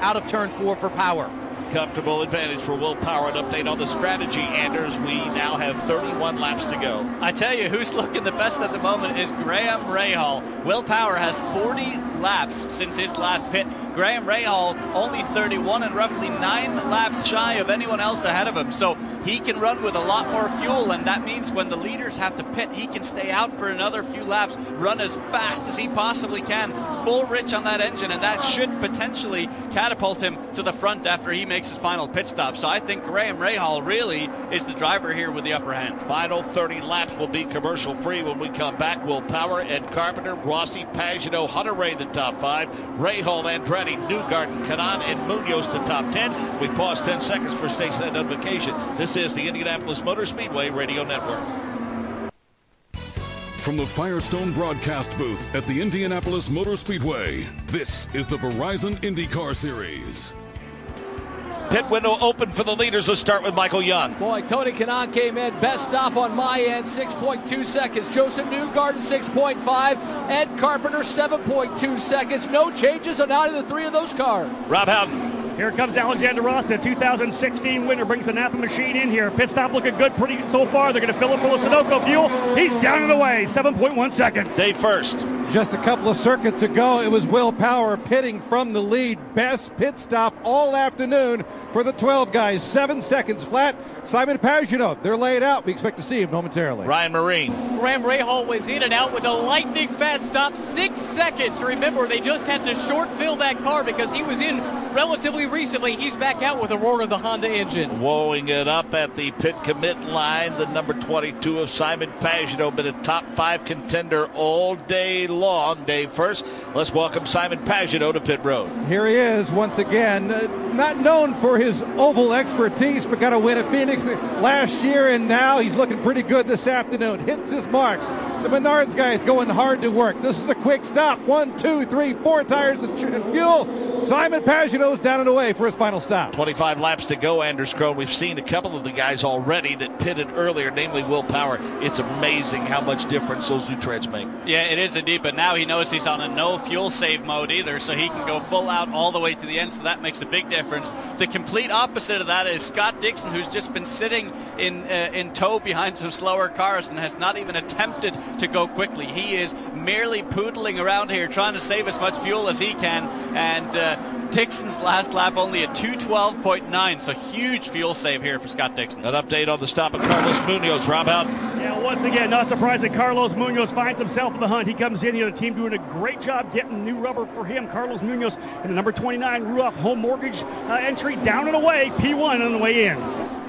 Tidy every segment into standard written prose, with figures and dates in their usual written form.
out of turn 4 for Power. Comfortable advantage for Will Power. An update on the strategy, Anders. We now have 31 laps to go. I tell you, who's looking the best at the moment is Graham Rahal. Will Power has 40 laps since his last pit. Graham Rahal only 31 and roughly 9 laps shy of anyone else ahead of him. So he can run with a lot more fuel, and that means when the leaders have to pit, he can stay out for another few laps, run as fast as he possibly can, full rich on that engine, and that should potentially catapult him to the front after he makes his final pit stop. So I think Graham Rahal really is the driver here with the upper hand. Final 30 laps will be commercial free when we come back. Will Power, Ed Carpenter, Rossi, Pagenaud, Hunter Ray the top 5, Rahal, Andretti, Newgarden, Kanaan, and Munoz to top 10. We pause 10 seconds for station identification. This is the Indianapolis Motor Speedway Radio Network. From the Firestone broadcast booth at the Indianapolis Motor Speedway, this is the Verizon IndyCar Series. Pit window open for the leaders. Let's start with Michael Young. Boy, Tony Kanaan came in. Best stop on my end, 6.2 seconds. Joseph Newgarden, 6.5. Ed Carpenter, 7.2 seconds. No changes on either of the 3 of those cars. Rob Howden. Here comes Alexander Rossi, the 2016 winner, brings the Napa machine in here. Pit stop looking good pretty so far. They're going to fill it full of Sunoco fuel. He's down and away, 7.1 seconds. Dave First. Just a couple of circuits ago, it was Will Power pitting from the lead. Best pit stop all afternoon for the 12 guys. 7 seconds flat. Simon Pagenaud, they're laid out. We expect to see him momentarily. Ryan Marine. Graham Rahal was in and out with a lightning fast stop, 6 seconds. Remember, they just had to short fill that car because he was in relatively recently. He's back out with Aurora, the Honda engine. Wowing it up at the pit commit line, the number 22 of Simon Pagenaud, been a top 5 contender all day long. Dave First, let's welcome Simon Pagenaud to pit road. Here he is once again, not known for his oval expertise, but got a win at Phoenix last year, and now he's looking pretty good this afternoon. Hits his marks. The Menards guys going hard to work. This is a quick stop. 1, 2, 3, 4 tires and fuel. Simon Pagenaud's down and away for his final stop. 25 laps to go, Anders Krohn. We've seen a couple of the guys already that pitted earlier, namely Will Power. It's amazing how much difference those two treads make. Yeah, it is indeed, but now he knows he's on a no fuel save mode either, so he can go full out all the way to the end, so that makes a big difference. The complete opposite of that is Scott Dixon, who's just been sitting in tow behind some slower cars and has not even attempted to go quickly. He is merely poodling around here trying to save as much fuel as he can, and Dixon's last lap only at 2:12.9, so huge fuel save here for Scott Dixon. An update on the stop of Carlos Munoz. Rob out. Yeah, once again, not surprising. Carlos Munoz finds himself in the hunt. He comes in here, the team doing a great job getting new rubber for him. Carlos Munoz in the number 29 Ruoff Home Mortgage entry, down and away, P1 on the way in.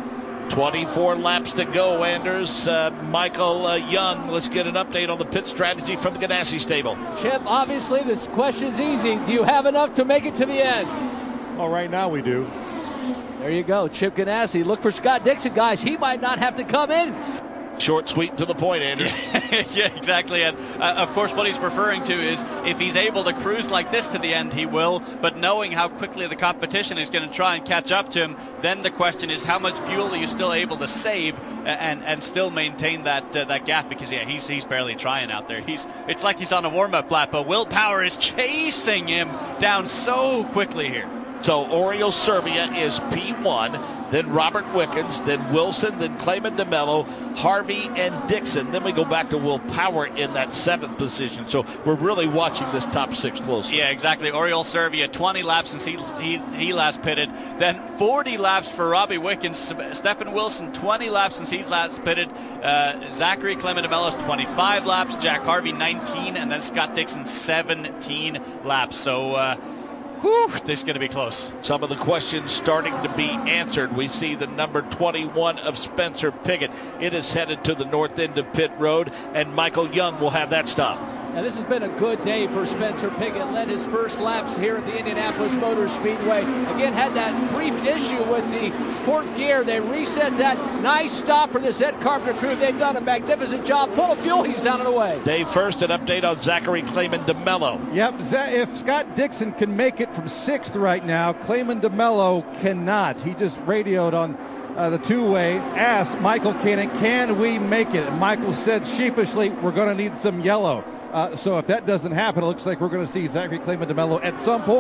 24 laps to go, Anders. Michael Young, let's get an update on the pit strategy from the Ganassi stable. Chip, obviously this question's easy. Do you have enough to make it to the end? Well, right now we do. There you go, Chip Ganassi. Look for Scott Dixon, guys. He might not have to come in. Short, sweet, to the point, Anders. Yeah, exactly. And of course, what he's referring to is if he's able to cruise like this to the end, he will. But knowing how quickly the competition is going to try and catch up to him, then the question is how much fuel are you still able to save and still maintain that gap? Because yeah, he's barely trying out there. It's like he's on a warm-up lap. But Will Power is chasing him down so quickly here. So Oriol Serbia is P1, then Robert Wickens, then Wilson, then Clayman DeMello, Harvey, and Dixon. Then we go back to Will Power in that 7th position. So we're really watching this top 6 closely. Yeah, exactly. Oriol Serbia, 20 laps since he last pitted. Then 40 laps for Robbie Wickens. Stephen Wilson, 20 laps since he's last pitted. Zachary Clayman DeMello's 25 laps. Jack Harvey, 19. And then Scott Dixon, 17 laps. So... this is going to be close. Some of the questions starting to be answered. We see the number 21 of Spencer Pigot. It is headed to the north end of pit road, and Michael Young will have that stop. Now, this has been a good day for Spencer Pigot. Led his first laps here at the Indianapolis Motor Speedway. Again, had that brief issue with the sport gear. They reset that. Nice stop for this Ed Carpenter crew. They've done a magnificent job. Full of fuel. He's down and away. Dave First, an update on Zachary Clayman DeMello. Yep, if Scott Dixon can make it from 6th right now, Clayman DeMello cannot. He just radioed on the two-way, asked Michael Cannon, can we make it? And Michael said sheepishly, we're going to need some yellow. So if that doesn't happen, it looks like we're going to see Zachary Clayman DeMello at some point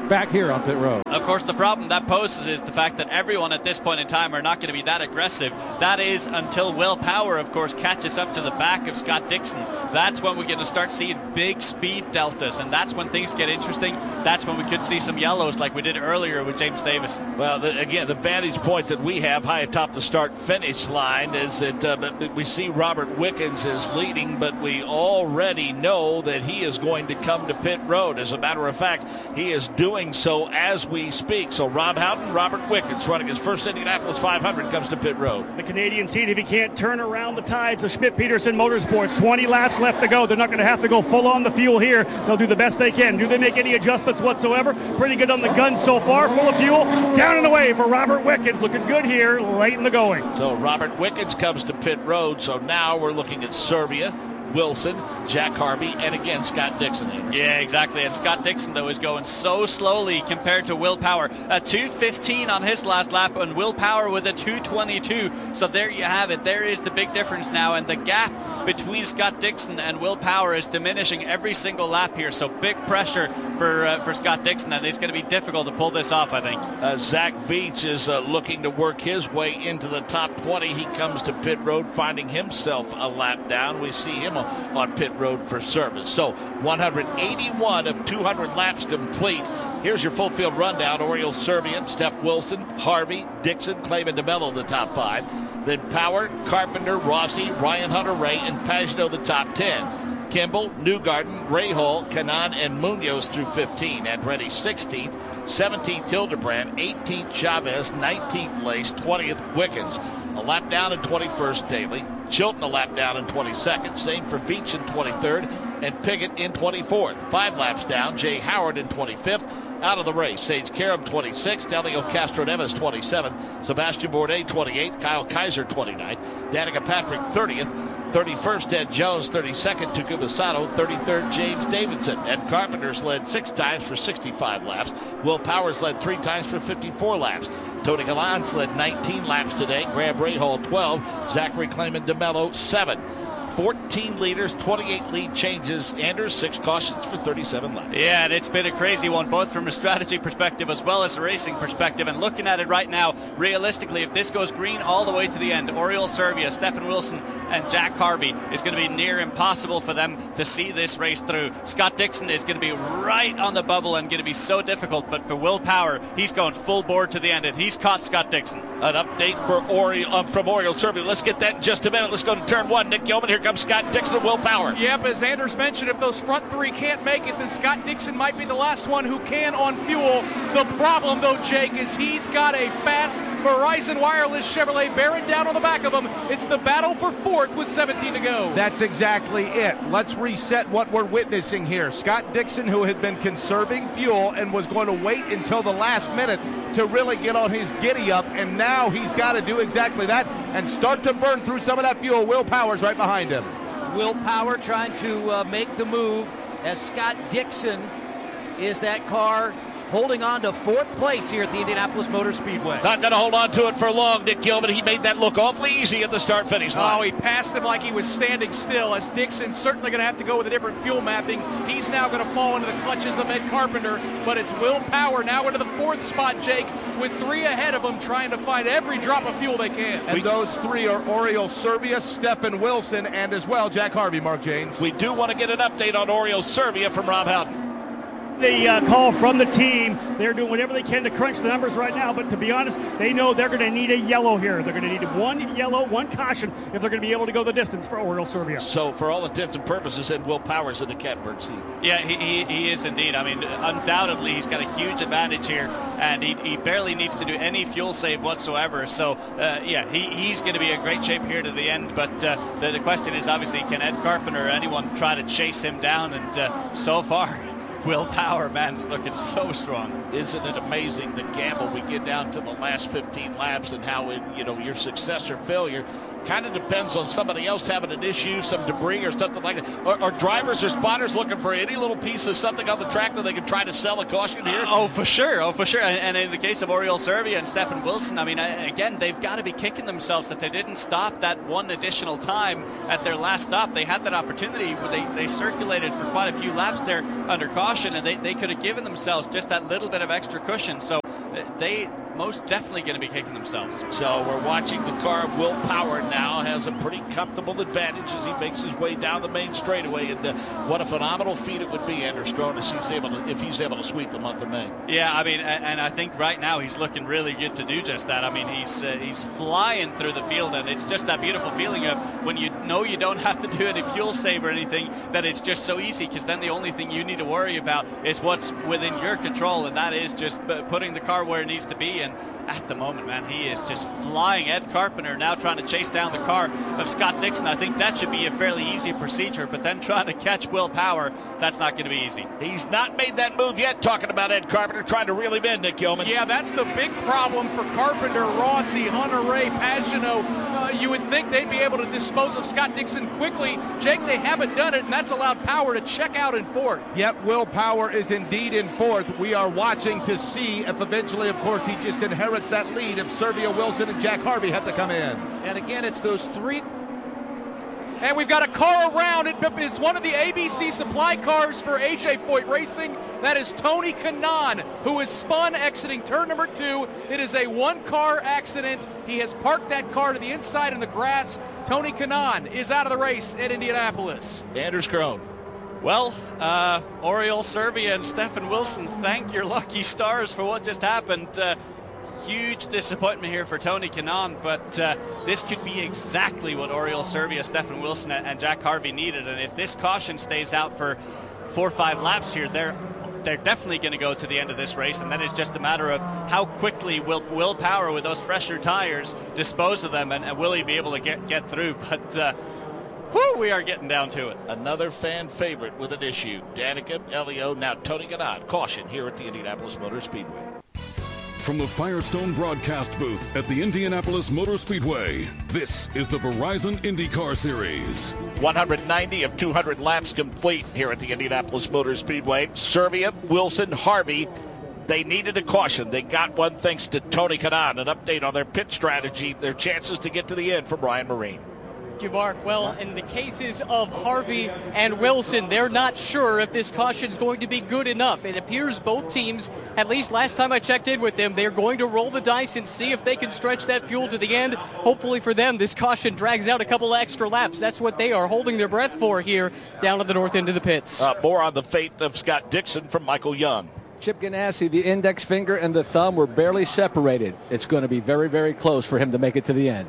back here on pit road. Of course, the problem that poses is the fact that everyone at this point in time are not going to be that aggressive. That is until Will Power, of course, catches up to the back of Scott Dixon. That's when we're going to start seeing big speed deltas, and that's when things get interesting. That's when we could see some yellows like we did earlier with James Davis. Well, again, the vantage point that we have high atop the start-finish line is that we see Robert Wickens is leading, but we already know that he is going to come to pit road. As a matter of fact, he is doing so as we speak. So Rob Houghton, Robert Wickens running his first Indianapolis 500 comes to pit road. The Canadian seed, if he can't turn around the tides of Schmidt-Peterson Motorsports, 20 laps left to go. They're not going to have to go full on the fuel here. They'll do the best they can. Do they make any adjustments whatsoever? Pretty good on the gun so far. Full of fuel. Down and away for Robert Wickens. Looking good here late in the going. So Robert Wickens comes to pit road. So now we're looking at Serbia, Wilson, Jack Harvey, and again Scott Dixon. Yeah, exactly. And Scott Dixon, though, is going so slowly compared to Will Power. A 2:15 on his last lap, and Will Power with a 2:22. So there you have it. There is the big difference now, and the gap between Scott Dixon and Will Power is diminishing every single lap here. So big pressure for Scott Dixon, and it's going to be difficult to pull this off, I think. Zach Veach is looking to work his way into the top 20. He comes to pit road, finding himself a lap down. We see him on pit road for service. So 181 of 200 laps complete. Here's your full field rundown. Oriole Servian, Steph Wilson, Harvey, Dixon, Clayman DeMello, the top 5. Then Power, Carpenter, Rossi, Ryan Hunter-Reay, and Pagenaud, the top 10. Kimball, Newgarden, Rahal, Kanaan, and Munoz through 15. Andretti 16th, 17th Hildebrand, 18th Chavez, 19th Lace, 20th Wickens. A lap down in 21st Daly. Chilton a lap down in 22nd. Same for Veach in 23rd. And Piggott in 24th. 5 laps down. Jay Howard in 25th. Out of the race, Sage Karam 26th. Elio Castroneves 27th. Sebastian Bourdais 28th. Kyle Kaiser 29th. Danica Patrick 30th. 31st, Ed Jones. 32nd, Takuma Sato. 33rd, James Davidson. Ed Carpenter's led 6 times for 65 laps. Will Powers led 3 times for 54 laps. Tony Gallant's led 19 laps today. Graham Rahal 12. Zachary Clayman DeMello 7. 14 leaders, 28 lead changes. Anders, 6 cautions for 37 laps. Yeah, and it's been a crazy one, both from a strategy perspective as well as a racing perspective. And looking at it right now, realistically, if this goes green all the way to the end, Oriole Servia, Stephen Wilson, and Jack Harvey, is going to be near impossible for them to see this race through. Scott Dixon is going to be right on the bubble and going to be so difficult. But for Will Power, he's going full board to the end, and he's caught Scott Dixon. An update for from Oriole Servia. Let's get that in just a minute. Let's go to turn 1. Nick Gilman, here comes Scott Dixon and Will Power. Yep, as Anders mentioned, if those front 3 can't make it, then Scott Dixon might be the last one who can on fuel. The problem, though, Jake, is he's got a fast Verizon Wireless Chevrolet bearing down on the back of him. It's the battle for 4th with 17 to go. That's exactly it. Let's reset what we're witnessing here. Scott Dixon, who had been conserving fuel and was going to wait until the last minute to really get on his giddy up, and now he's got to do exactly that and start to burn through some of that fuel. Will Power's right behind him. Will Power trying to make the move as Scott Dixon is that car holding on to 4th place here at the Indianapolis Motor Speedway. Not going to hold on to it for long, Nick Gilman. He made that look awfully easy at the start-finish line. Oh, he passed him like he was standing still, as Dixon's certainly going to have to go with a different fuel mapping. He's now going to fall into the clutches of Ed Carpenter, but it's Will Power now into the 4th spot, Jake, with 3 ahead of him, trying to find every drop of fuel they can. And those 3 are Oriole Servia, Stephen Wilson, and as well Jack Harvey, Mark Janes. We do want to get an update on Oriole Servia from Rob Houghton. The call from the team. They're doing whatever they can to crunch the numbers right now, but to be honest, they know they're going to need a yellow here. They're going to need 1 yellow, 1 caution if they're going to be able to go the distance for Oriole Servia. So for all intents and purposes, and Will Powers in the Catbird seat. Yeah, he is indeed. I mean, undoubtedly, he's got a huge advantage here, and he barely needs to do any fuel save whatsoever. So, yeah, he's going to be in great shape here to the end. But the question is, obviously, can Ed Carpenter or anyone try to chase him down? And so far, Will Power, man's looking so strong. Isn't it amazing the gamble we get down to the last 15 laps and how, your success or failure kind of depends on somebody else having an issue, some debris or something like that. Or drivers or spotters looking for any little piece of something on the track that they can try to sell a caution here? Oh, for sure. And in the case of Oriol Servia and Stefan Wilson, I mean, again, they've got to be kicking themselves that they didn't stop that one additional time at their last stop. They had that opportunity where they circulated for quite a few laps there under caution, and they could have given themselves just that little bit of extra cushion. So they most definitely going to be kicking themselves. So we're watching the car. Will Power now has a pretty comfortable advantage as he makes his way down the main straightaway. And what a phenomenal feat it would be, Anders Strone, if he's able to sweep the month of May. Yeah, I mean, and I think right now he's looking really good to do just that. I mean, he's flying through the field, and it's just that beautiful feeling of when you know you don't have to do any fuel save or anything, that it's just so easy, because then the only thing you need to worry about is what's within your control, and that is just putting the car where it needs to be. And at the moment, man, he is just flying. Ed Carpenter now trying to chase down the car of Scott Dixon. I think that should be a fairly easy procedure, but then trying to catch Will Power, that's not going to be easy. He's not made that move yet. Talking about Ed Carpenter trying to reel him in, Nick Yeoman. Yeah, that's the big problem for Carpenter, Rossi, Hunter-Reay, Pagenaud. You would think they'd be able to dispose of Scott Dixon quickly. Jake, they haven't done it, and that's allowed Power to check out in fourth. Yep, Will Power is indeed in fourth. We are watching to see if eventually, of course, he just inherits that lead if Servia, Wilson, and Jack Harvey have to come in. And again, it's those three. And we've got a car around. It is one of the ABC supply cars for AJ Foyt Racing. That is Tony Kanaan, who is spun exiting turn number 2. It is a one-car accident. He has parked that car to the inside in the grass. Tony Kanaan is out of the race at Indianapolis. Anders Krone. Well, Oriol Servia and Stefan Wilson, thank your lucky stars for what just happened. Huge disappointment here for Tony Kanaan, but this could be exactly what Oriol Servia, Stefan Wilson, and Jack Harvey needed. And if this caution stays out for 4 or 5 laps here, they're definitely going to go to the end of this race, and then it's just a matter of how quickly will Power, with those fresher tires, dispose of them, and will he be able to get through. But we are getting down to it. Another fan favorite with an issue. Danica, Elio, now Tony Kanaan. Caution here at the Indianapolis Motor Speedway. From the Firestone broadcast booth at the Indianapolis Motor Speedway, this is the Verizon IndyCar Series. 190 of 200 laps complete here at the Indianapolis Motor Speedway. Servia, Wilson, Harvey, they needed a caution. They got one thanks to Tony Kanaan. An update on their pit strategy, their chances to get to the end from Ryan Marine. Mark. Well, in the cases of Harvey and Wilson, they're not sure if this caution is going to be good enough. It appears both teams, at least last time I checked in with them, they're going to roll the dice and see if they can stretch that fuel to the end. Hopefully for them, this caution drags out a couple extra laps. That's what they are holding their breath for here down at the north end of the pits. More on the fate of Scott Dixon from Michael Young. Chip Ganassi, the index finger and the thumb were barely separated. It's going to be very, very close for him to make it to the end.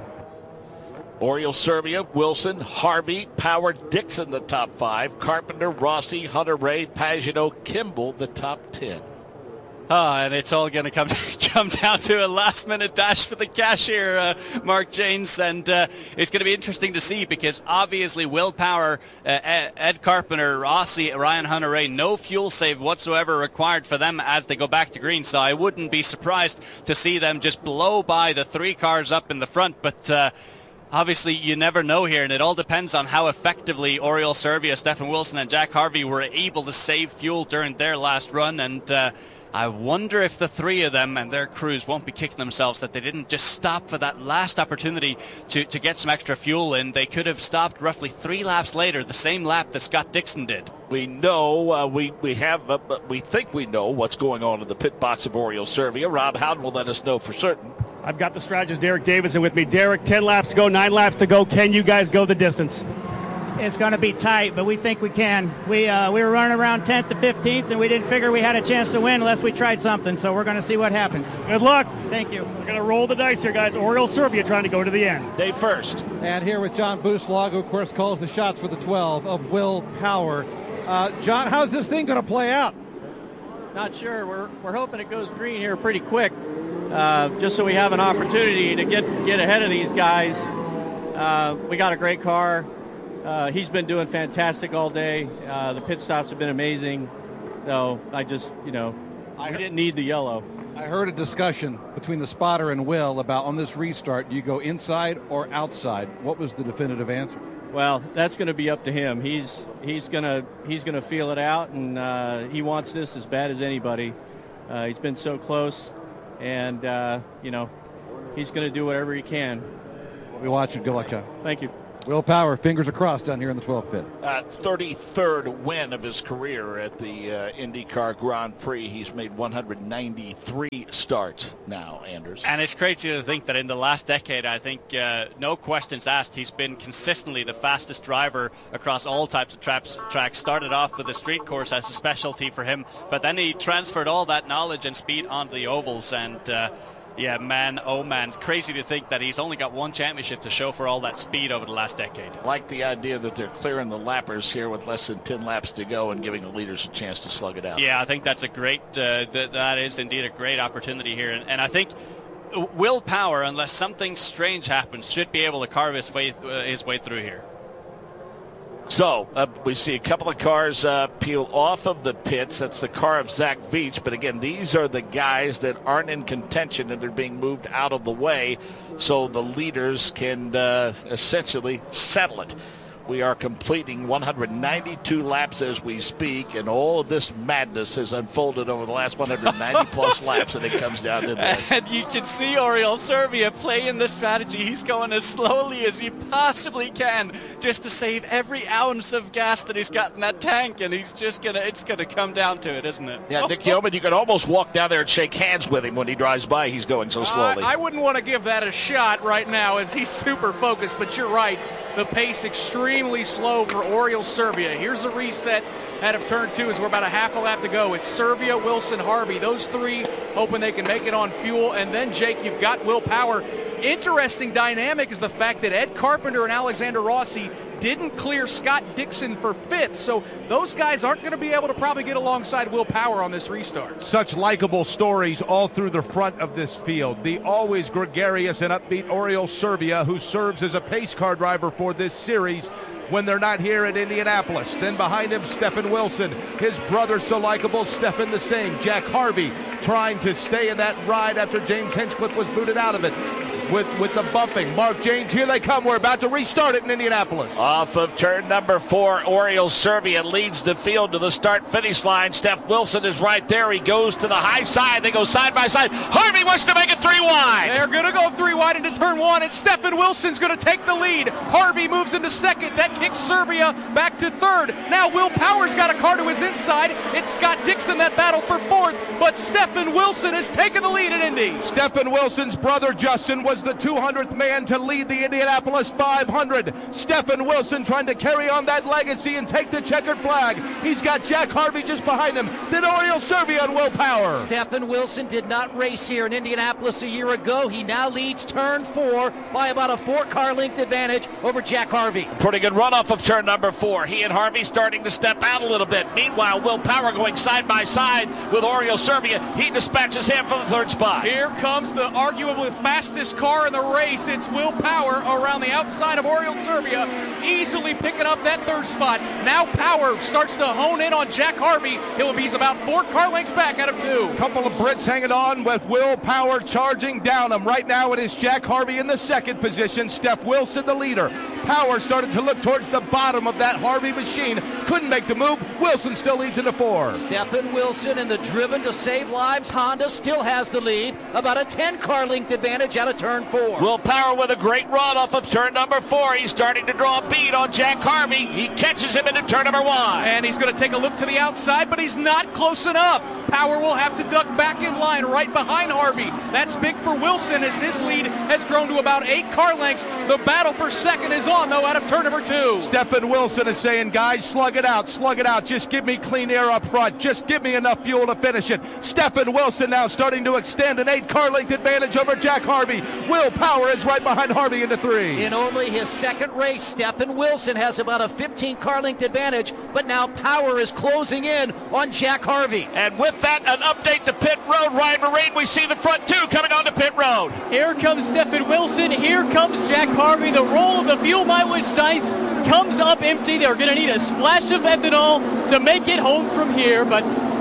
Oriol Servia, Wilson, Harvey, Power, Dixon, the top 5. Carpenter, Rossi, Hunter-Reay, Pagenaud, Kimball, the top 10. And it's all going to come down to a last-minute dash for the cashier, Mark Janes, and it's going to be interesting to see because obviously Will Power, Ed Carpenter, Rossi, Ryan Hunter-Reay, no fuel save whatsoever required for them as they go back to green, so I wouldn't be surprised to see them just blow by the 3 cars up in the front, but obviously, you never know here, and it all depends on how effectively Oriol Servia, Stefan Wilson, and Jack Harvey were able to save fuel during their last run, and I wonder if the 3 of them and their crews won't be kicking themselves that they didn't just stop for that last opportunity to get some extra fuel in. They could have stopped roughly 3 laps later, the same lap that Scott Dixon did. We know, we think we know what's going on in the pit box of Oriol Servia. Rob Howden will let us know for certain. I've got the strategist Derek Davison with me. Derek, 10 laps to go, 9 laps to go. Can you guys go the distance? It's going to be tight, but we think we can. We were running around 10th to 15th, and we didn't figure we had a chance to win unless we tried something, so we're going to see what happens. Good luck. Thank you. We're going to roll the dice here, guys. Oriol Servia trying to go to the end. Dave First. And here with John Buslag, who, of course, calls the shots for the 12 of Will Power. John, how's this thing going to play out? Not sure. We're hoping it goes green here pretty quick, just so we have an opportunity to get ahead of these guys. We got a great car. He's been doing fantastic all day. The pit stops have been amazing. So I just, we didn't need the yellow. I heard a discussion between the spotter and Will about on this restart, do you go inside or outside? What was the definitive answer? Well, that's going to be up to him. He's gonna feel it out, and he wants this as bad as anybody. He's been so close, and he's going to do whatever he can. We watch it. Good luck, John. Thank you. Will Power, fingers across down here in the 12th pit. 33rd win of his career at the IndyCar Grand Prix. He's made 193 starts now, Anders. And it's crazy to think that in the last decade, I think, no questions asked, he's been consistently the fastest driver across all types of tracks. Started off with the street course as a specialty for him, but then he transferred all that knowledge and speed onto the ovals, and yeah, man, oh man, crazy to think that he's only got one championship to show for all that speed over the last decade. I like the idea that they're clearing the lappers here with less than 10 laps to go and giving the leaders a chance to slug it out. Yeah, I think that's a great, that is indeed a great opportunity here. And I think Will Power, unless something strange happens, should be able to carve his way through here. So we see a couple of cars peel off of the pits. That's the car of Zach Veach. But again, these are the guys that aren't in contention, and they're being moved out of the way so the leaders can essentially settle it. We are completing 192 laps as we speak, and all of this madness has unfolded over the last 190-plus laps, and it comes down to this. And you can see Oriol Servia playing the strategy. He's going as slowly as he possibly can just to save every ounce of gas that he's got in that tank, and he's just it's going to come down to it, isn't it? Yeah, Nick Yeoman, you can almost walk down there and shake hands with him when he drives by. He's going so slowly. I wouldn't want to give that a shot right now as he's super focused, but you're right. The pace extremely slow for Oriol Servia. Here's the reset out of turn 2 as we're about a half a lap to go. It's Servia, Wilson, Harvey. Those three hoping they can make it on fuel. And then, Jake, you've got Will Power. Interesting dynamic is the fact that Ed Carpenter and Alexander Rossi didn't clear Scott Dixon for 5th. So those guys aren't going to be able to probably get alongside Will Power on this restart. Such likable stories all through the front of this field. The always gregarious and upbeat Oriol Servia, who serves as a pace car driver for this series when they're not here at Indianapolis. Then behind him, Stephen Wilson. His brother, so likable, Stephen the same. Jack Harvey trying to stay in that ride after James Hinchcliffe was booted out of it. With the bumping. Mark James, here they come. We're about to restart it in Indianapolis. Off of turn number 4, Oriol Servia leads the field to the start-finish line. Steph Wilson is right there. He goes to the high side. They go side by side. Harvey wants to make it 3 wide. They're going to go 3 wide into turn 1, and Stephen Wilson's going to take the lead. Harvey moves into 2nd. That kicks Servia back to 3rd. Now Will Power's got a car to his inside. It's Scott Dixon that battled for 4th, but Stephen Wilson has taken the lead at Indy. Stephen Wilson's brother, Justin, was the 200th man to lead the Indianapolis 500. Stephen Wilson trying to carry on that legacy and take the checkered flag. He's got Jack Harvey just behind him. Then Oriol Servia and Will Power. Stephen Wilson did not race here in Indianapolis a year ago. He now leads turn 4 by about a 4-car length advantage over Jack Harvey. Pretty good run off of turn number 4. He and Harvey starting to step out a little bit. Meanwhile, Will Power going side by side with Oriol Servia. He dispatches him for the 3rd spot. Here comes the arguably fastest car in the race. It's Will Power around the outside of Oriol Servia, easily picking up that 3rd spot. Now Power starts to hone in on Jack Harvey. He's about 4 car lengths back out of 2. Couple of Brits hanging on with Will Power charging down him. Right now it is Jack Harvey in the 2nd position. Steph Wilson the leader. Power started to look towards the bottom of that Harvey machine. Couldn't make the move. Wilson still leads into 4. Stephen Wilson in the Driven to Save Lives Honda still has the lead. About a 10-car length advantage out of turn 4. Will Power with a great run off of turn number 4. He's starting to draw a bead on Jack Harvey. He catches him into turn number 1. And he's going to take a look to the outside, but he's not close enough. Power will have to duck back in line right behind Harvey. That's big for Wilson as his lead has grown to about 8 car lengths. The battle for 2nd is on, though, out of turn number 2. Stephen Wilson is saying, guys, slug it out. Just give me clean air up front. Just give me enough fuel to finish it. Stephen Wilson now starting to extend an 8-car length advantage over Jack Harvey. Will Power is right behind Harvey into 3. In only his 2nd race, Stephen Wilson has about a 15-car length advantage, but now Power is closing in on Jack Harvey. And with that, an update to pit road. Ryan Marine, we see the front 2 coming onto pit road. Here comes Stephen Wilson. Here comes Jack Harvey. The roll of the fuel mileage dice comes up empty. They're going to need a splash of ethanol to make it home from here, but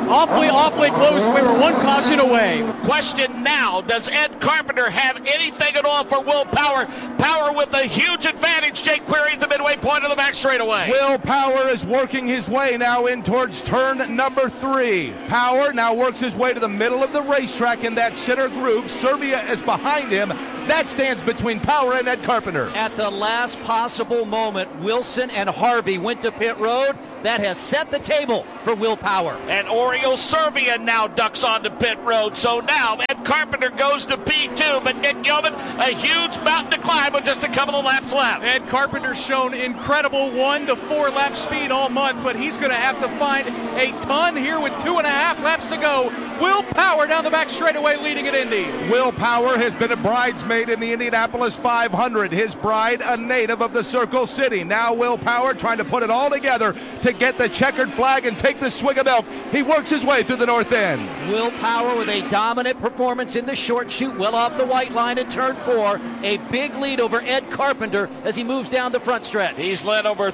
Awfully close. We were one caution away. Question now, does Ed Carpenter have anything at all for Will Power? Power with a huge advantage. Jake Query at the midway point of the back straightaway. Will Power is working his way now in towards turn number 3. Power now works his way to the middle of the racetrack in that center groove. Serbia is behind him. That stands between Power and Ed Carpenter. At the last possible moment, Wilson and Harvey went to pit road. That has set the table for Will Power. And Oriol Serbia now ducks onto pit road. So now Ed Carpenter goes to P2, but Nick Gilman, a huge mountain to climb with just a couple of laps left. Ed Carpenter's shown incredible 1 to 4 lap speed all month, but he's going to have to find a ton here with 2.5 laps to go. Will Power down the back straightaway leading at Indy. Will Power has been a bridesmaid in the Indianapolis 500. His bride, a native of the Circle City. Now Will Power trying to put it all together to get the checkered flag and take the swig of milk. He works his way through the north end. Will Power with a dominant performance in the short chute, well off the white line in turn 4. A big lead over Ed Carpenter as he moves down the front stretch. He's led over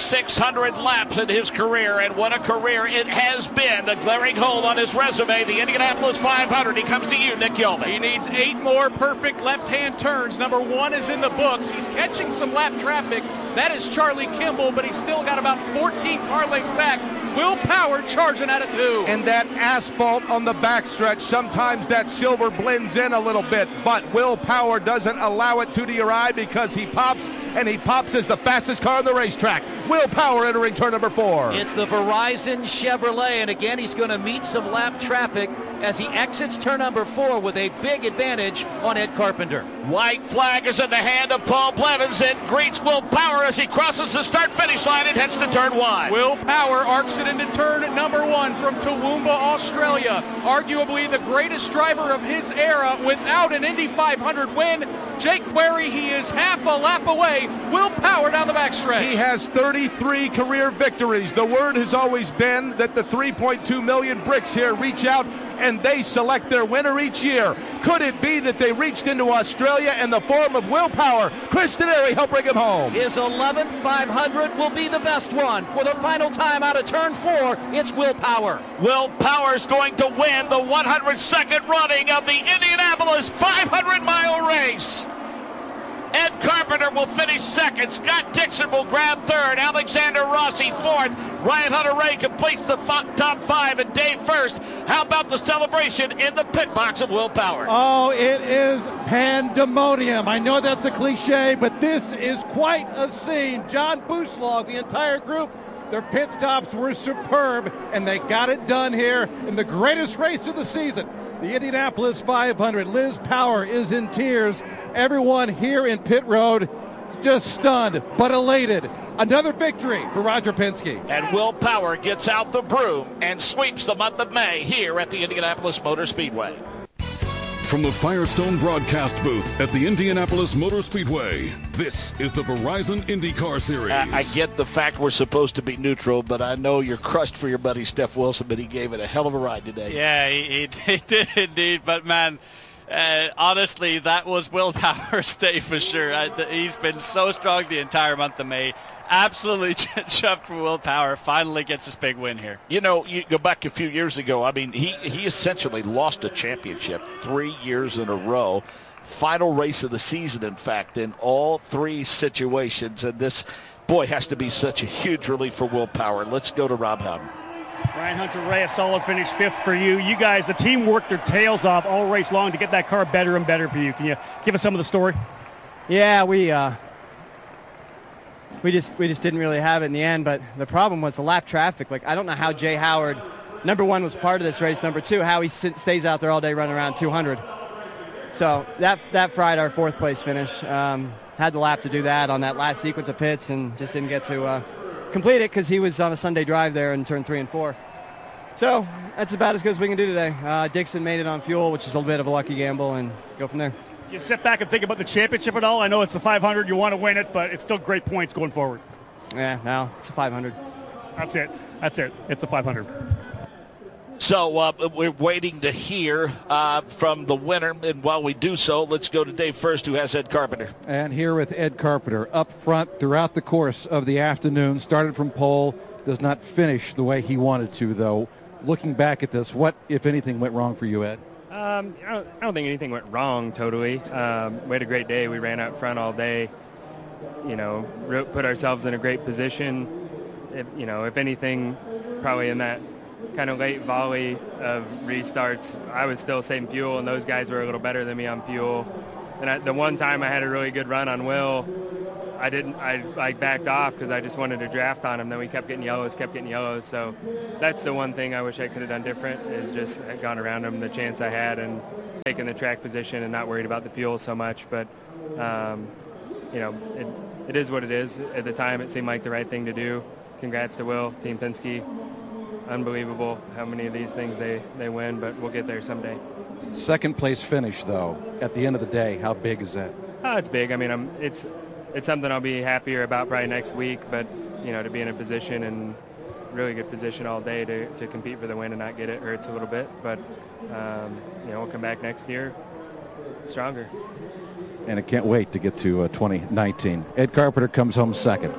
3,600 laps in his career, and what a career it has been. The glaring hole on his resume, the Indianapolis 500. He comes to you, Nick Gilman. He needs 8 more perfect left-hand turns. Number 1 is in the books. He's catching some lap traffic. That is Charlie Kimball, but he's still got about 14 car lengths back. Will Power charging out of 2. And that asphalt on the backstretch, sometimes that silver blends in a little bit, but Will Power doesn't allow it to your eye because he pops, and he pops as the fastest car on the racetrack. Will Power entering turn number 4. It's the Verizon Chevrolet, and again, he's going to meet some lap traffic as he exits turn number 4 with a big advantage on Ed Carpenter. White flag is in the hand of Paul Blevins. It greets Will Power as he crosses the start-finish line and heads to turn 1. Will Power arcs it into turn number 1 from Toowoomba, Australia. Arguably the greatest driver of his era without an Indy 500 win. Jake Query, he is half a lap away. Will Power down the backstretch. He has 33 career victories. The word has always been that the 3.2 million bricks here reach out and they select their winner each year. Could it be that they reached into Australia in the form of Will Power? Chris Denari helped bring him home. His 11th 500 will be the best one. For the final time out of turn 4, it's Will Power. Will Power's going to win the 102nd running of the Indianapolis 500-mile race. Ed Carpenter will finish second. Scott Dixon will grab third. Alexander Rossi fourth. Ryan Hunter-Reay completes the top 5, and Dave first. How about the celebration in the pit box of Will Power? Oh, it is pandemonium. I know that's a cliche, but this is quite a scene. John Buslaw, the entire group, their pit stops were superb, and they got it done here in the greatest race of the season. The Indianapolis 500. Liz Power is in tears. Everyone here in pit road just stunned but elated. Another victory for Roger Penske. And Will Power gets out the broom and sweeps the month of May here at the Indianapolis Motor Speedway. From the Firestone broadcast booth at the Indianapolis Motor Speedway, this is the Verizon IndyCar Series. I get the fact we're supposed to be neutral, but I know you're crushed for your buddy Steph Wilson, but he gave it a hell of a ride today. Yeah, he did indeed, but man, honestly, that was Will Power's day for sure. He's been so strong the entire month of May. Absolutely chuffed for Will Power. Finally gets this big win here. You know, you go back a few years ago, I mean, he essentially lost a championship 3 years in a row. Final race of the season, in fact, in all 3 situations. And this, boy, has to be such a huge relief for Will Power. Let's go to Rob Howden. Ryan Hunter-Reay, a solid finish 5th for you. You guys, the team worked their tails off all race long to get that car better and better for you. Can you give us some of the story? Yeah, we just didn't really have it in the end, but the problem was the lap traffic. Like, I don't know how Jay Howard, number 1, was part of this race. Number 2, how he stays out there all day running around 200. So that fried our 4th place finish. Had the lap to do that on that last sequence of pits and just didn't get to complete it because he was on a Sunday drive there in turn 3 and 4. So that's about as good as we can do today. Dixon made it on fuel, which is a little bit of a lucky gamble, and go from there. You sit back and think about the championship at all? I know it's the 500, you want to win it, but it's still great points going forward. Yeah, no, it's a 500. That's it. It's the 500. So we're waiting to hear from the winner, and while we do so, let's go to Dave first, who has Ed Carpenter. And here with Ed Carpenter up front throughout the course of the afternoon. Started from pole, does not finish the way he wanted to, though. Looking back at this, what, if anything, went wrong for you, Ed? I don't think anything went wrong totally. We had a great day. We ran out front all day. Put ourselves in a great position. If anything, probably in that kind of late volley of restarts, I was still saving fuel, and those guys were a little better than me on fuel. And the one time I had a really good run on Will, I backed off because I just wanted to draft on him. Then we kept getting yellows. So that's the one thing I wish I could have done different, is just had gone around him the chance I had and taken the track position and not worried about the fuel so much. But, it is what it is. At the time, it seemed like the right thing to do. Congrats to Will, Team Penske. Unbelievable how many of these things they win, but we'll get there someday. Second place finish, though, at the end of the day, how big is that? It's big. I mean, it's something I'll be happier about probably next week, but, to be in a position and really good position all day to compete for the win and not get it hurts a little bit. But, we'll come back next year stronger. And I can't wait to get to 2019. Ed Carpenter comes home second.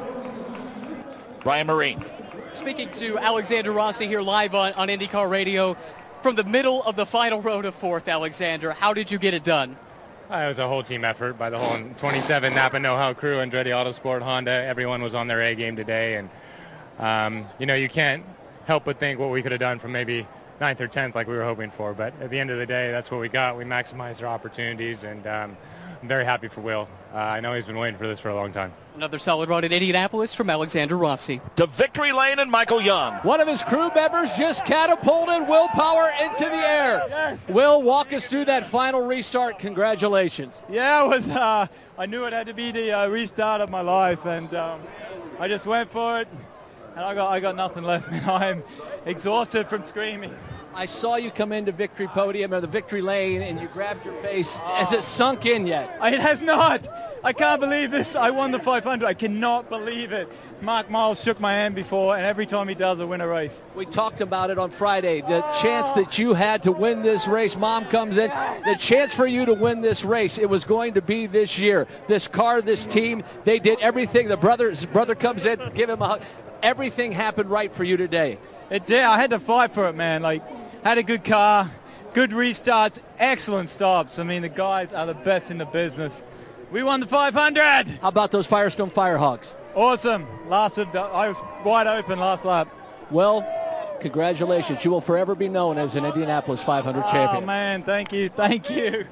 Ryan Marine. Speaking to Alexander Rossi here live on IndyCar Radio from the middle of the final row to fourth, Alexander. How did you get it done? It was a whole team effort by the whole 27 Napa Know-How crew, Andretti Autosport, Honda. Everyone was on their A game today. And, you can't help but think what we could have done from maybe 9th or 10th like we were hoping for. But at the end of the day, that's what we got. We maximized our opportunities, and I'm very happy for Will. I know he's been waiting for this for a long time. Another solid run in Indianapolis from Alexander Rossi. To victory lane and Michael Young. One of his crew members just catapulted Will Power into the air. Yes. Will, walk us through that final restart. Congratulations. Yeah, it was. I knew it had to be the restart of my life, and I just went for it. And I got nothing left, man. I'm exhausted from screaming. I saw you come into victory podium or the victory lane, and you grabbed your face. Has it sunk in yet? It has not. I can't believe this. I won the 500. I cannot believe it. Mark Miles shook my hand before, and every time he does, I win a race. We talked about it on Friday. The chance that you had to win this race. Mom comes in. The chance for you to win this race, it was going to be this year. This car, this team, they did everything. His brother comes in, give him a hug. Everything happened right for you today. It did. I had to fight for it, man. Had a good car, good restarts, excellent stops. I mean, the guys are the best in the business. We won the 500. How about those Firestone Firehawks? Awesome. I was wide open last lap. Well, congratulations. You will forever be known as an Indianapolis 500 champion. Oh, man, thank you. Thank you.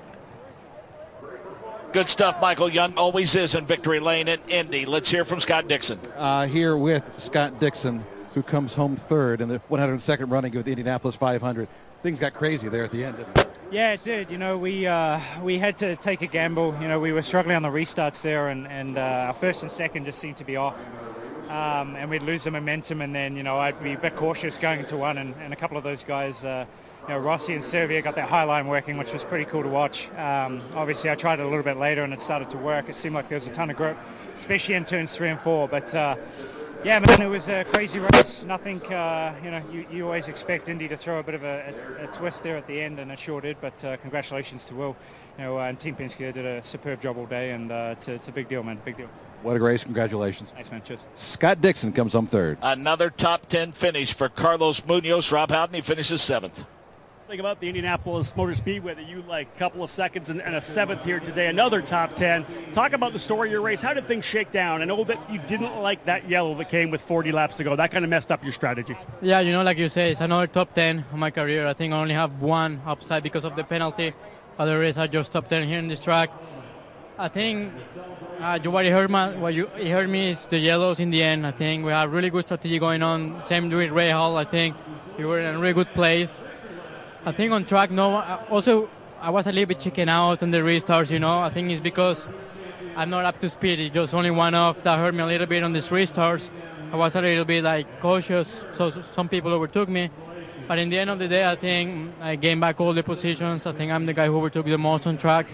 Good stuff, Michael Young. Always is in victory lane in Indy. Let's hear from Scott Dixon. Here with Scott Dixon, who comes home third in the 102nd running of the Indianapolis 500. Things got crazy there at the end, didn't it? Yeah, it did. We had to take a gamble. We were struggling on the restarts there, and our first and second just seemed to be off. And we'd lose the momentum, and then, I'd be a bit cautious going into one, and a couple of those guys, Rossi and Servia got that high line working, which was pretty cool to watch. Obviously, I tried it a little bit later, and it started to work. It seemed like there was a ton of grip, especially in turns 3 and 4, but yeah, man, it was a crazy race. Nothing, you always expect Indy to throw a bit of a twist there at the end, and it sure did. But congratulations to Will, and Team Penske did a superb job all day, and it's a big deal, man, big deal. What a race. Congratulations. Thanks, man. Cheers. Scott Dixon comes home third. Another top 10 finish for Carlos Munoz. Rob Howden, he finishes 7th. Think about the Indianapolis Motor Speedway that you like a couple of seconds and a 7th here today, another top 10. Talk about the story of your race. How did things shake down? I know that you didn't like that yellow that came with 40 laps to go. That kind of messed up your strategy. Yeah, like you say, it's another top 10 of my career. I think I only have one upside because of the penalty. Other race, I just top 10 here in this track. I think what you heard me is the yellows in the end. I think we have really good strategy going on. Same with Ray Hall. I think we were in a really good place. I think on track, also I was a little bit chicken out on the restarts, I think it's because I'm not up to speed. It just only one off that hurt me a little bit on these restarts. I was a little bit cautious, so some people overtook me. But in the end of the day, I think I gained back all the positions. I think I'm the guy who overtook the most on track.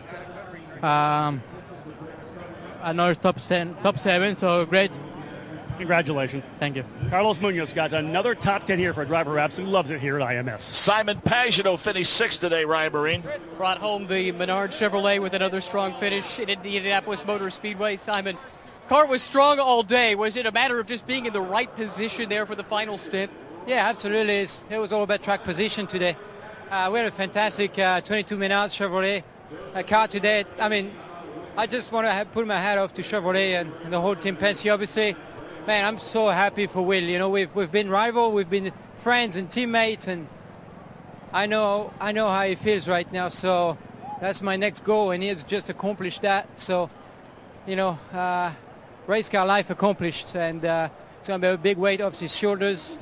Another top 7, so great. Congratulations. Thank you. Carlos Munoz got another top 10 here for a driver who absolutely loves it here at IMS. Simon Pagenaud finished 6th today, Ryan Marine. Brought home the Menard Chevrolet with another strong finish in the Indianapolis Motor Speedway. Simon, car was strong all day. Was it a matter of just being in the right position there for the final stint? Yeah, absolutely. It was all about track position today. We had a fantastic 22 minutes Chevrolet car today. I mean, I just want to put my hat off to Chevrolet and the whole team Penske. Obviously, man, I'm so happy for Will. You know, we've been rival, we've been friends and teammates, and I know how he feels right now. So that's my next goal, and he has just accomplished that. So, you know, race car life accomplished, and it's going to be a big weight off his shoulders.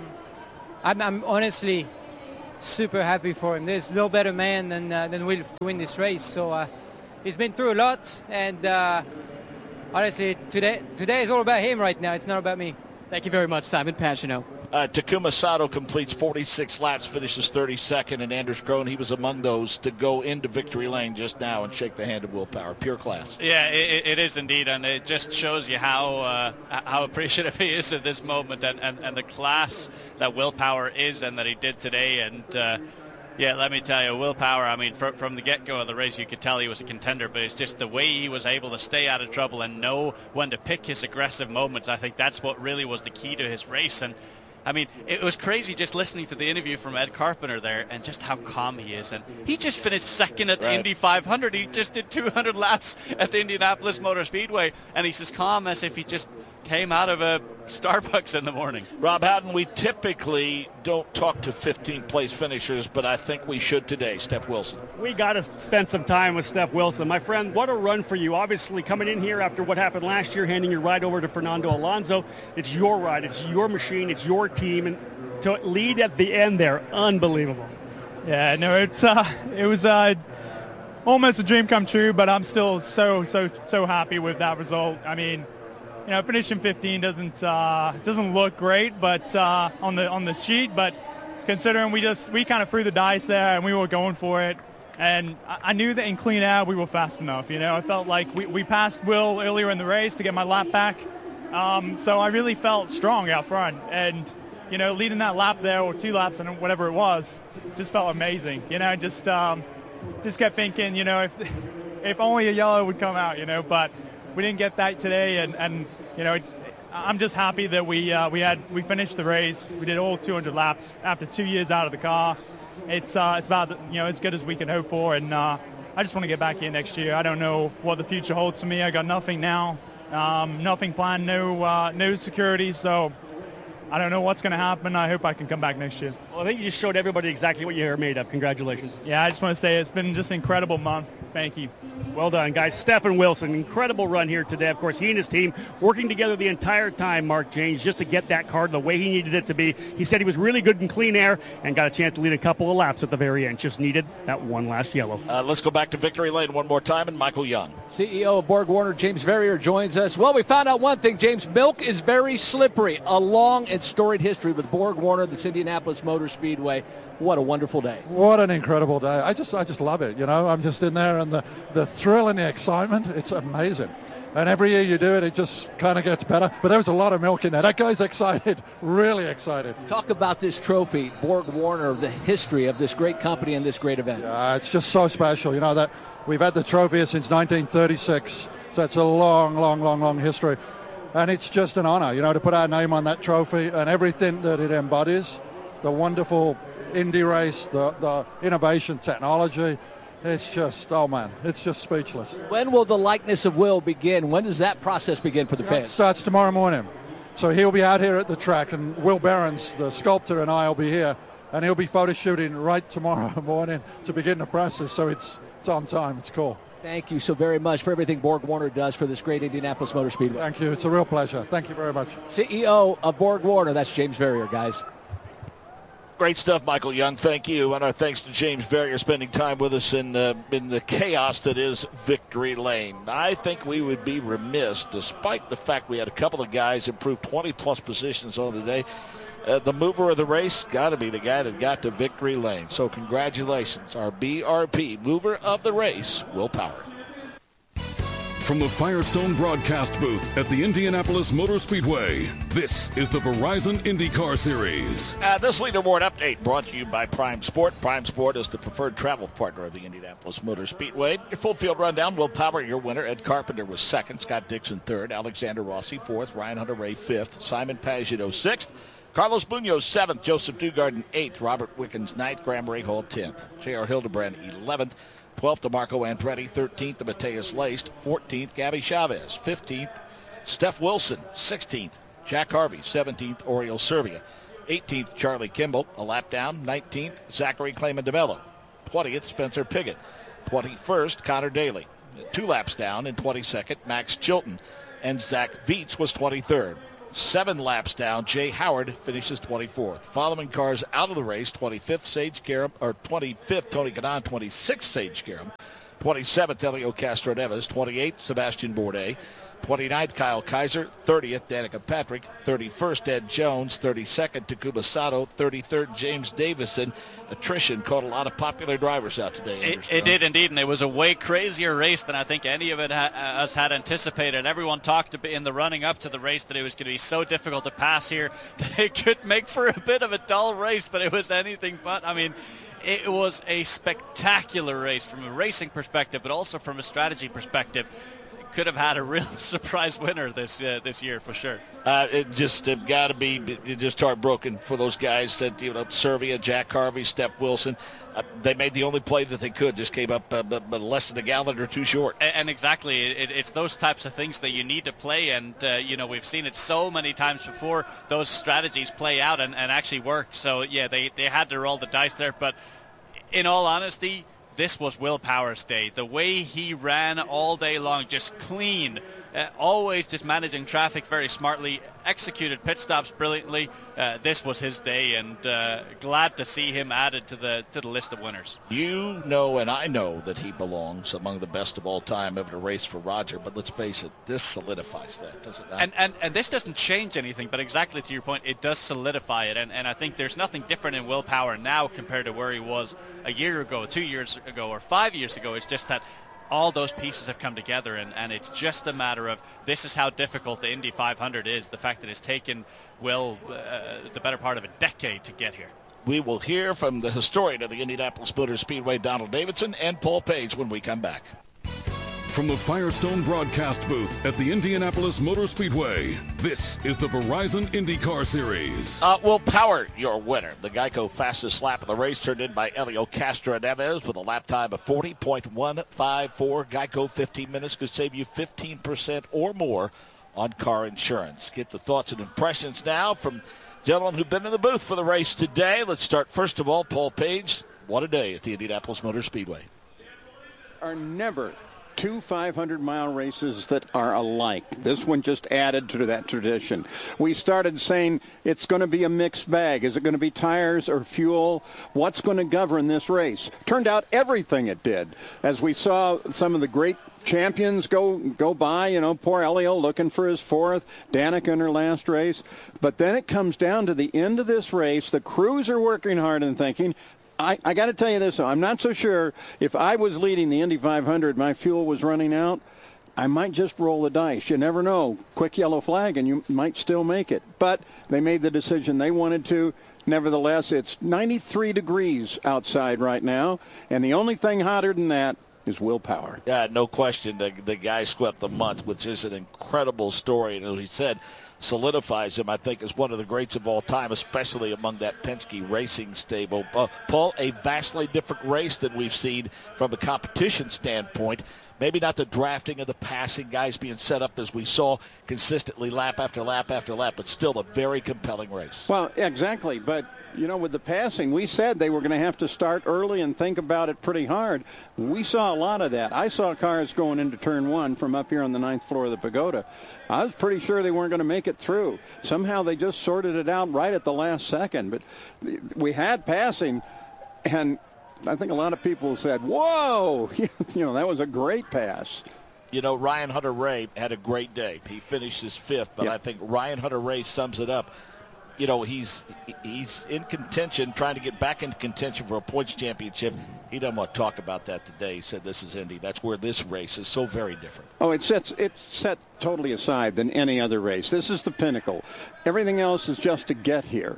I'm honestly super happy for him. There's no better man than Will to win this race. So he's been through a lot, and honestly, today is all about him right now. It's not about me. Thank you very much, Simon Pagenaud. Takuma Sato completes 46 laps, finishes 32nd, and Anders Krohn, he was among those to go into victory lane just now and shake the hand of Will Power. Pure class. Yeah, it is indeed, and it just shows you how appreciative he is at this moment and the class that Will Power is and that he did today. And yeah, let me tell you, Will Power, I mean, from the get-go of the race, you could tell he was a contender, but it's just the way he was able to stay out of trouble and know when to pick his aggressive moments. I think that's what really was the key to his race. And I mean, it was crazy just listening to the interview from Ed Carpenter there and just how calm he is. And he just finished second at the Indy 500. He just did 200 laps at the Indianapolis Motor Speedway, and he's as calm as if he just came out of a Starbucks in the morning. Rob Howden, we typically don't talk to 15th place finishers, but I think we should today. Steph Wilson. We got to spend some time with Steph Wilson. My friend, what a run for you. Obviously coming in here after what happened last year, handing your ride over to Fernando Alonso. It's your ride. It's your machine. It's your team. And to lead at the end there, unbelievable. Yeah, no, it was almost a dream come true, but I'm still so happy with that result. I mean, you know, finishing 15 doesn't look great, but on the sheet. But considering we kind of threw the dice there and we were going for it, and I knew that in clean air we were fast enough. You know, I felt like we passed Will earlier in the race to get my lap back, so I really felt strong out front. And you know, leading that lap there or 2 laps and whatever it was, just felt amazing. You know, just kept thinking, you know, if only a yellow would come out, you know, but we didn't get that today, and you know, I'm just happy that we finished the race. We did all 200 laps after 2 years out of the car. It's about, you know, as good as we can hope for, and I just want to get back here next year. I don't know what the future holds for me. I got nothing now, nothing planned, no security, so I don't know what's going to happen. I hope I can come back next year. Well, I think you just showed everybody exactly what you're made of. Congratulations. Yeah, I just want to say it's been just an incredible month. Thank you. Well done, guys. Stephen Wilson, incredible run here today. Of course, he and his team working together the entire time, Mark James, just to get that car the way he needed it to be. He said he was really good in clean air and got a chance to lead a couple of laps at the very end. Just needed that one last yellow. Let's go back to victory lane one more time, and Michael Young. CEO of Borg Warner, James Verrier, joins us. Well, we found out one thing, James. Milk is very slippery. A long and storied history with Borg Warner, this Indianapolis Motor Speedway. What a wonderful day. What an incredible day. I just love it, you know. I'm just in there, and the thrill and the excitement, it's amazing. And every year you do it, it just kind of gets better. But there was a lot of milk in there. That guy's excited, really excited. Talk about this trophy, Borg Warner, the history of this great company and this great event. Yeah, it's just so special. You know, that we've had the trophy here since 1936. So it's a long history. And it's just an honor, you know, to put our name on that trophy and everything that it embodies. The wonderful Indy race, the innovation, technology. It's just, oh man, it's just speechless. When will the likeness of Will begin? When does that process begin for the fans? It starts tomorrow morning. So he'll be out here at the track, and Will Behrens, the sculptor, and I will be here, and he'll be photo shooting right tomorrow morning to begin the process. So it's on time. It's cool. Thank you so very much for everything Borg Warner does for this great Indianapolis Motor Speedway. Thank you. It's a real pleasure. Thank you very much. CEO of Borg Warner, that's James Verrier, guys. Great stuff, Michael Young. Thank you. And our thanks to James Verrier spending time with us in the chaos that is victory lane. I think we would be remiss, despite the fact we had a couple of guys improve 20-plus positions on the day. The mover of the race got to be the guy that got to victory lane. So congratulations, our BRP mover of the race, Will Power. From the Firestone broadcast booth at the Indianapolis Motor Speedway, this is the Verizon IndyCar Series. This leaderboard update brought to you by Prime Sport. Prime Sport is the preferred travel partner of the Indianapolis Motor Speedway. Your full field rundown, Will Power, your winner. Ed Carpenter was second. Scott Dixon third. Alexander Rossi fourth. Ryan Hunter-Reay fifth. Simon Pagenaud sixth. Carlos Munoz 7th, Joseph Newgarden 8th, Robert Wickens 9th, Graham Rahal 10th, J.R. Hildebrand 11th, 12th DeMarco Andretti, 13th to Mateus Laced, 14th Gabby Chavez, 15th Steph Wilson, 16th Jack Harvey, 17th Oriol Servia, 18th Charlie Kimball, a lap down, 19th Zachary Clayman DeMello, 20th Spencer Pigot, 21st Connor Daly, 2 laps down, and 22nd Max Chilton, and Zach Veets was 23rd. 7 laps down, Jay Howard finishes 24th. Following cars out of the race, 25th Sage Karam, or 25th Tony Kanaan, 26th Sage Karam, 27th Elio Castro Neves, 28th Sebastian Bourdais, 29th Kyle Kaiser, 30th Danica Patrick, 31st Ed Jones, 32nd Takuma Sato, 33rd James Davison. Attrition caught a lot of popular drivers out today. It did indeed, and it was a way crazier race than I think any of us had anticipated. Everyone talked in the running up to the race that it was going to be so difficult to pass here that it could make for a bit of a dull race, but it was anything but. I mean, it was a spectacular race from a racing perspective, but also from a strategy perspective. Could have had a real surprise winner this year for sure. It just got to be just heartbroken for those guys that, Servia, Jack Harvey, Steph Wilson. They made the only play that they could, just came up less than a gallon or two short. And exactly, it's those types of things that you need to play, and we've seen it so many times before. Those strategies play out and actually work. So yeah, they had to roll the dice there, but in all honesty, this was Will Power's day. The way he ran all day long, just clean, always just managing traffic very smartly, executed pit stops brilliantly. This was his day, and glad to see him added to the list of winners. You know, and I know that he belongs among the best of all time ever to race for Roger, but let's face it, this solidifies that, does it not? And this doesn't change anything, but exactly to your point, it does solidify it, and I think there's nothing different in Will Power now compared to where he was a year ago, 2 years ago, or 5 years ago. It's just that all those pieces have come together, and it's just a matter of this is how difficult the Indy 500 is, the fact that it's taken Will the better part of a decade to get here. We will hear from the historian of the Indianapolis Motor Speedway, Donald Davidson, and Paul Page when we come back. From the Firestone broadcast booth at the Indianapolis Motor Speedway, this is the Verizon IndyCar Series. Will Power, your winner. The Geico fastest lap of the race turned in by Elio Castro Neves with a lap time of 40.154. Geico 15 minutes could save you 15% or more on car insurance. Get the thoughts and impressions now from gentlemen who've been in the booth for the race today. Let's start first of all, Paul Page. What a day at the Indianapolis Motor Speedway. Are never 2 500-mile races that are alike. This one just added to that tradition. We started saying it's going to be a mixed bag. Is it going to be tires or fuel? What's going to govern this race? Turned out everything it did. As we saw some of the great champions go by, poor Elio looking for his fourth, Danica in her last race. But then it comes down to the end of this race. The crews are working hard and thinking, I got to tell you this, I'm not so sure if I was leading the Indy 500, my fuel was running out, I might just roll the dice. You never know. Quick yellow flag and you might still make it. But they made the decision they wanted to. Nevertheless, it's 93 degrees outside right now, and the only thing hotter than that is Will Power. Yeah, no question. The guy swept the month, which is an incredible story. And as he said, solidifies him, I think, as one of the greats of all time, especially among that Penske Racing stable. Paul, a vastly different race than we've seen from a competition standpoint. Maybe not the drafting of the passing, guys being set up as we saw consistently lap after lap after lap, but still a very compelling race. Well, exactly. But, with the passing, we said they were going to have to start early and think about it pretty hard. We saw a lot of that. I saw cars going into turn one from up here on the 9th floor of the Pagoda. I was pretty sure they weren't going to make it through. Somehow they just sorted it out right at the last second. But we had passing, and I think a lot of people said, whoa, that was a great pass. Ryan Hunter-Reay had a great day. He finished his fifth, but I think Ryan Hunter-Reay sums it up. He's in contention, trying to get back into contention for a points championship. He doesn't want to talk about that today. He said this is Indy. That's where this race is so very different. Oh, it's set totally aside than any other race. This is the pinnacle. Everything else is just to get here.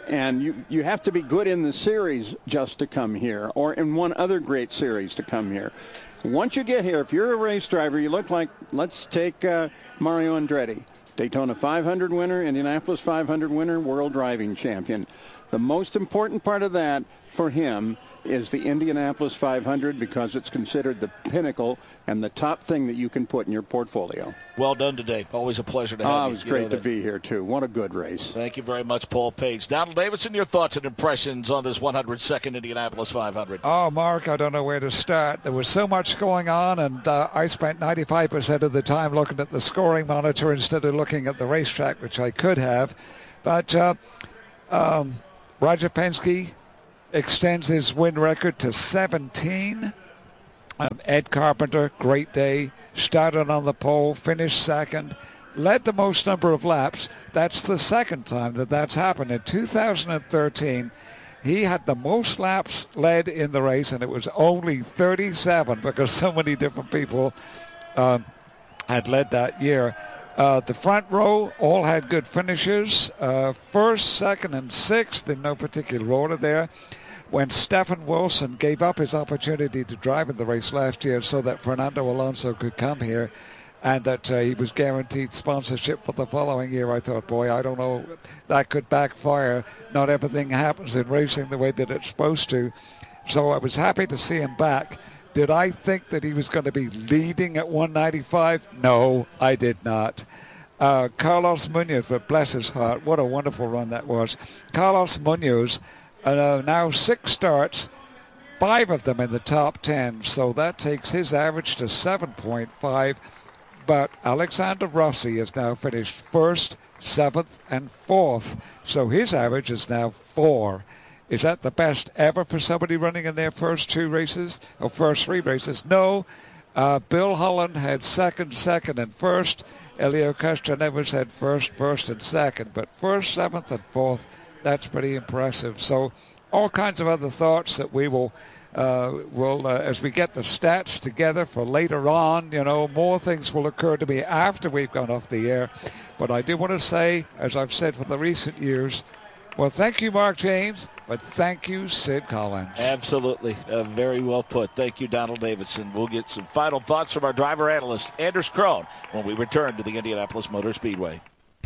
And you have to be good in the series just to come here, or in one other great series to come here. Once you get here, if you're a race driver, you look like, let's take Mario Andretti. Daytona 500 winner, Indianapolis 500 winner, world driving champion. The most important part of that for him is the Indianapolis 500 because it's considered the pinnacle and the top thing that you can put in your portfolio. Well done today. Always a pleasure to have you. It was great to be here, too. What a good race. Thank you very much, Paul Page. Donald Davidson, your thoughts and impressions on this 102nd Indianapolis 500? Oh, Mark, I don't know where to start. There was so much going on, and I spent 95% of the time looking at the scoring monitor instead of looking at the racetrack, which I could have. But Roger Penske extends his win record to 17. Ed Carpenter, great day. Started on the pole, finished second, led the most number of laps. That's the second time that that's happened. In 2013, he had the most laps led in the race, and it was only 37 because so many different people had led that year. The front row all had good finishes. First, second, and sixth in no particular order there. When Stefan Wilson gave up his opportunity to drive in the race last year so that Fernando Alonso could come here and that he was guaranteed sponsorship for the following year, I thought, boy, I don't know, that could backfire. Not everything happens in racing the way that it's supposed to. So I was happy to see him back. Did I think that he was going to be leading at 195? No, I did not. Carlos Munoz, but bless his heart, what a wonderful run that was. Carlos Munoz, now 6 starts, 5 of them in the top 10, so that takes his average to 7.5. But Alexander Rossi has now finished 1st, 7th, and 4th, so his average is now 4. Is that the best ever for somebody running in their first 2 races, or first 3 races? No. Bill Holland had second, and 1st. Elio Castroneves had first, and 2nd. But 1st, 7th, and 4th, that's pretty impressive. So all kinds of other thoughts that we will as we get the stats together for later on, more things will occur to me after we've gone off the air. But I do want to say, as I've said for the recent years, well, thank you, Mark James, but thank you, Sid Collins. Absolutely. Very well put. Thank you, Donald Davidson. We'll get some final thoughts from our driver analyst, Anders Krohn, when we return to the Indianapolis Motor Speedway.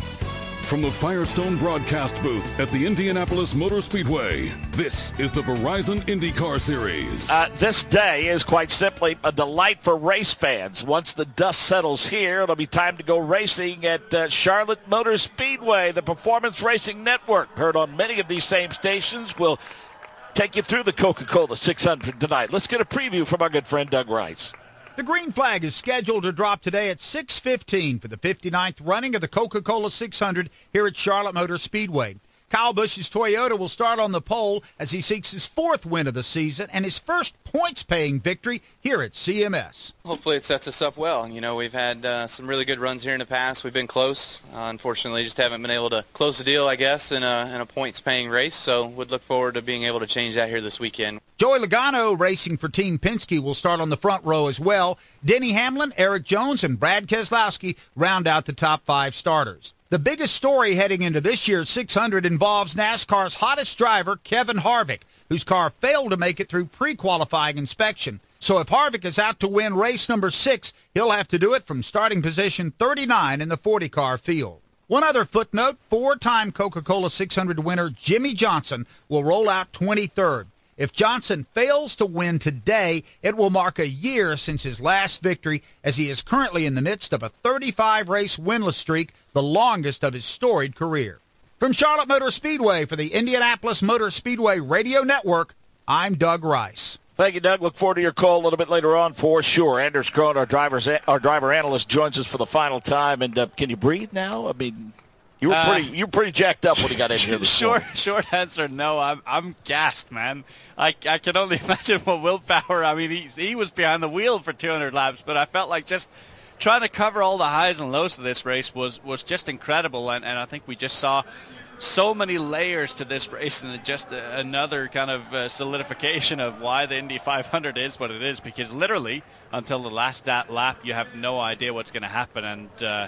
From the Firestone broadcast booth at the Indianapolis Motor Speedway, this is the Verizon IndyCar Series. This day is quite simply a delight for race fans. Once the dust settles here, it'll be time to go racing at Charlotte Motor Speedway, the Performance Racing Network. Heard on many of these same stations. We'll take you through the Coca-Cola 600 tonight. Let's get a preview from our good friend Doug Rice. The green flag is scheduled to drop today at 6:15 for the 59th running of the Coca-Cola 600 here at Charlotte Motor Speedway. Kyle Busch's Toyota will start on the pole as he seeks his 4th win of the season and his first points-paying victory here at CMS. Hopefully it sets us up well. We've had some really good runs here in the past. We've been close. Unfortunately, just haven't been able to close the deal, I guess, in a points-paying race. So we'd look forward to being able to change that here this weekend. Joey Logano, racing for Team Penske, will start on the front row as well. Denny Hamlin, Eric Jones, and Brad Keselowski round out the top 5 starters. The biggest story heading into this year's 600 involves NASCAR's hottest driver, Kevin Harvick, whose car failed to make it through pre-qualifying inspection. So if Harvick is out to win race number 6, he'll have to do it from starting position 39 in the 40-car field. One other footnote, 4-time Coca-Cola 600 winner Jimmy Johnson will roll out 23rd. If Johnson fails to win today, it will mark a year since his last victory, as he is currently in the midst of a 35-race winless streak, the longest of his storied career. From Charlotte Motor Speedway for the Indianapolis Motor Speedway Radio Network, I'm Doug Rice. Thank you, Doug. Look forward to your call a little bit later on for sure. Anders Krohn, our driver analyst, joins us for the final time. And can you breathe now? I mean, you were pretty jacked up when he got in here this morning. Short answer, no. I'm gassed, man. I can only imagine what willpower. I mean, he was behind the wheel for 200 laps, but I felt like just trying to cover all the highs and lows of this race was just incredible. And I think we just saw so many layers to this race, and just another kind of solidification of why the Indy 500 is what it is, because literally until the last lap you have no idea what's going to happen. And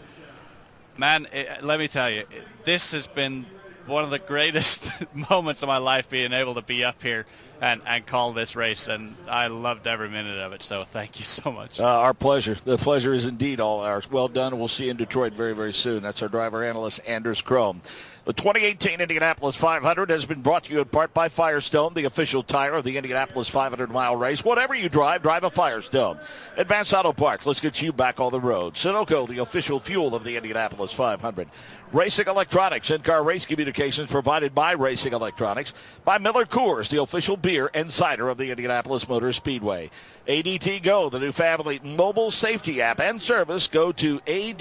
man, let me tell you, this has been one of the greatest moments of my life, being able to be up here and call this race, and I loved every minute of it, so thank you so much. Our pleasure. The pleasure is indeed all ours. Well done. We'll see you in Detroit very, very soon. That's our driver analyst, Anders Krom. The 2018 Indianapolis 500 has been brought to you in part by Firestone, the official tire of the Indianapolis 500-mile race. Whatever you drive a Firestone. Advanced Auto Parts, let's get you back on the road. Sunoco, the official fuel of the Indianapolis 500. Racing Electronics, in-car race communications provided by Racing Electronics. By Miller Coors, the official beer and cider of the Indianapolis Motor Speedway. ADT Go, the new family mobile safety app and service. Go to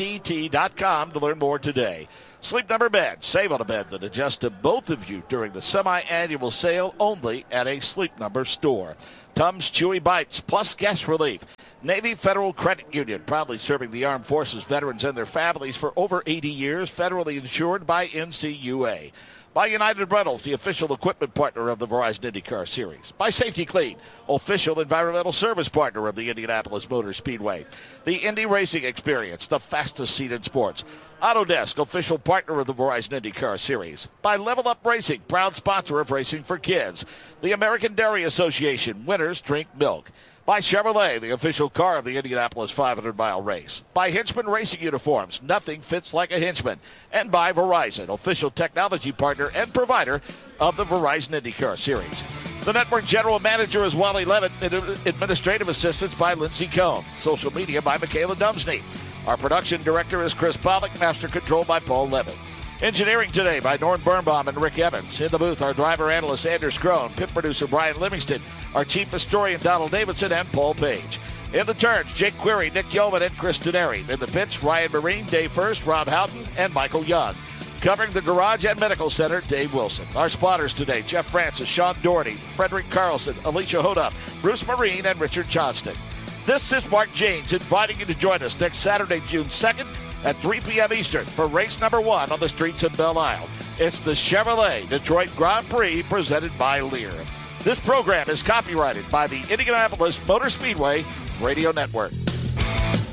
ADT.com to learn more today. Sleep Number Bed. Save on a bed that adjusts to both of you during the semi-annual sale only at a Sleep Number store. Tums Chewy Bites plus gas relief. Navy Federal Credit Union, proudly serving the armed forces, veterans, and their families for over 80 years, federally insured by NCUA. By United Rentals, the official equipment partner of the Verizon IndyCar Series. By Safety Clean, official environmental service partner of the Indianapolis Motor Speedway. The Indy Racing Experience, the fastest seat in sports. Autodesk, official partner of the Verizon IndyCar Series. By Level Up Racing, proud sponsor of Racing for Kids. The American Dairy Association, winners drink milk. By Chevrolet, the official car of the Indianapolis 500-mile race. By Hinchman Racing Uniforms, nothing fits like a Hinchman. And by Verizon, official technology partner and provider of the Verizon IndyCar Series. The network general manager is Wally Levitt, administrative assistance by Lindsey Cohn. Social media by Michaela Dumsney. Our production director is Chris Pollack, master control by Paul Levitt. Engineering today by Norm Birnbaum and Rick Evans. In the booth, our driver analyst Anders Kron, pit producer Brian Livingston, our chief historian Donald Davidson, and Paul Page. In the turns, Jake Query, Nick Yeoman, and Chris Denary. In the pits, Ryan Marine, Dave First, Rob Houghton, and Michael Young. Covering the Garage and Medical Center, Dave Wilson. Our spotters today, Jeff Francis, Sean Doherty, Frederick Carlson, Alicia Hoda, Bruce Marine, and Richard Johnston. This is Mark James inviting you to join us next Saturday, June 2nd at 3 p.m. Eastern for race number 1 on the streets of Belle Isle. It's the Chevrolet Detroit Grand Prix presented by Lear. This program is copyrighted by the Indianapolis Motor Speedway Radio Network.